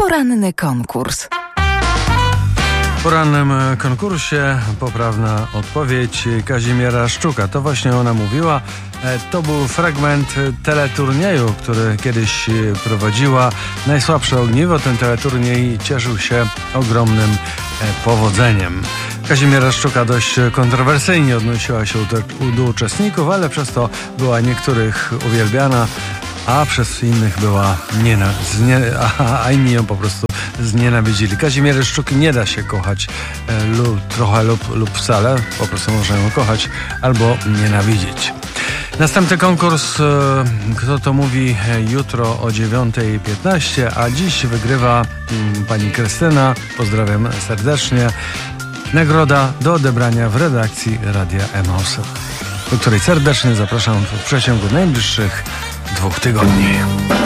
Poranny konkurs. W porannym konkursie poprawna odpowiedź Kazimiera Szczuka. To właśnie ona mówiła. To był fragment teleturnieju, który kiedyś prowadziła Najsłabsze Ogniwo. Ten teleturniej cieszył się ogromnym powodzeniem. Kazimiera Szczuka dość kontrowersyjnie odnosiła się do uczestników, ale przez to była niektórych uwielbiana, a przez innych była a inni ją po prostu znienawidzili. Kazimiery Szczuki nie da się kochać trochę lub wcale. Po prostu można ją kochać albo nienawidzieć. Następny konkurs Kto to mówi jutro o 9:15, a dziś wygrywa pani Krystyna. Pozdrawiam serdecznie. Nagroda do odebrania w redakcji Radia Emaus, do której serdecznie zapraszam w przeciągu najbliższych 2 tygodni.